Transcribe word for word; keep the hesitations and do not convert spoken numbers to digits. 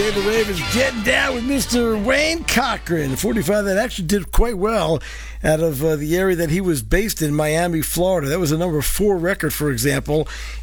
Dave the Ravens getting down with Mister Wayne Cochran, forty-five that actually did quite well out of uh, the area that he was based in, Miami, Florida. That was a number four record, for example,